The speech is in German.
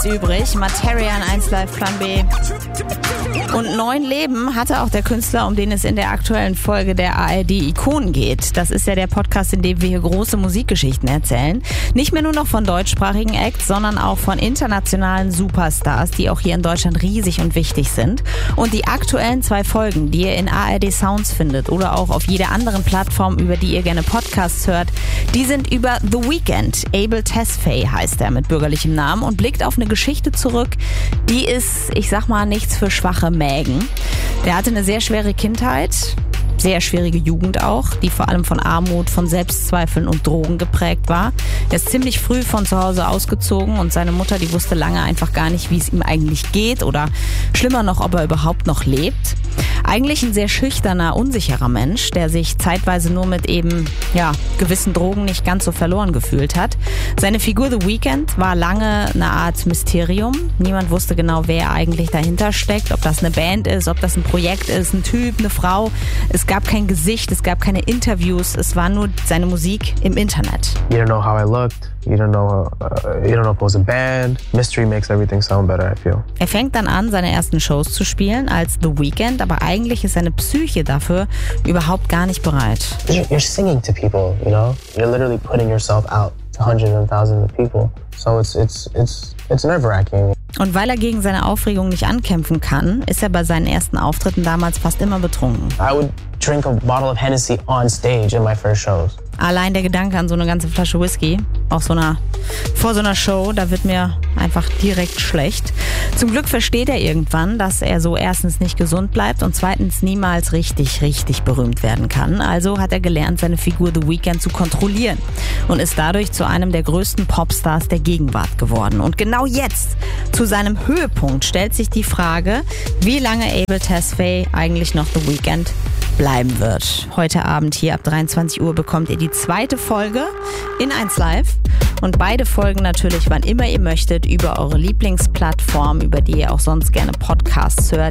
uns übrig. Materia in 1 Live Plan B. Und 9 Leben hatte auch der Künstler, um den es in der aktuellen Folge der ARD Ikonen geht. Das ist ja der Podcast, in dem wir hier große Musikgeschichten erzählen. Nicht mehr nur noch von deutschsprachigen Acts, sondern auch von internationalen Superstars, die auch hier in Deutschland riesig und wichtig sind. Und die aktuellen 2 Folgen, die ihr in ARD Sounds findet oder auch auf jeder anderen Plattform, über die ihr gerne Podcasts hört, die sind über The Weeknd. Abel Tesfaye heißt er mit bürgerlichem Namen und blickt auf eine Geschichte zurück, die ist, ich sag mal, nichts für schwache Mägen. Der hatte eine sehr schwere Kindheit, sehr schwierige Jugend auch, die vor allem von Armut, von Selbstzweifeln und Drogen geprägt war. Er ist ziemlich früh von zu Hause ausgezogen und seine Mutter, die wusste lange einfach gar nicht, wie es ihm eigentlich geht oder schlimmer noch, ob er überhaupt noch lebt. Eigentlich ein sehr schüchterner, unsicherer Mensch, der sich zeitweise nur mit gewissen Drogen nicht ganz so verloren gefühlt hat. Seine Figur The Weeknd war lange eine Art Mysterium. Niemand wusste genau, wer eigentlich dahinter steckt, ob das eine Band ist, ob das ein Projekt ist, ein Typ, eine Frau. Es gab kein Gesicht, es gab keine Interviews, es war nur seine Musik im Internet. You don't know how I looked. You don't know if it was a band. Mystery makes everything sound better, I feel. Er fängt dann an, seine ersten Shows zu spielen als The Weeknd, aber eigentlich ist seine Psyche dafür überhaupt gar nicht bereit. You're singing to people, you know? You're literally putting yourself out to hundreds and thousands of people. So it's nerve-wracking. Und weil er gegen seine Aufregung nicht ankämpfen kann, ist er bei seinen ersten Auftritten damals fast immer betrunken. I would drink a bottle of Hennessy on stage in my first shows. Allein der Gedanke an so eine ganze Flasche Whisky vor so einer Show, da wird mir einfach direkt schlecht. Zum Glück versteht er irgendwann, dass er so erstens nicht gesund bleibt und zweitens niemals richtig berühmt werden kann. Also hat er gelernt, seine Figur The Weeknd zu kontrollieren und ist dadurch zu einem der größten Popstars der Gegenwart geworden. Und genau jetzt, zu seinem Höhepunkt, stellt sich die Frage, wie lange Abel Tesfaye eigentlich noch The Weeknd bleiben wird. Heute Abend hier ab 23 Uhr bekommt ihr die 2. Folge in 1 Live und beide Folgen natürlich, wann immer ihr möchtet, über eure Lieblingsplattform, über die ihr auch sonst gerne Podcasts hört.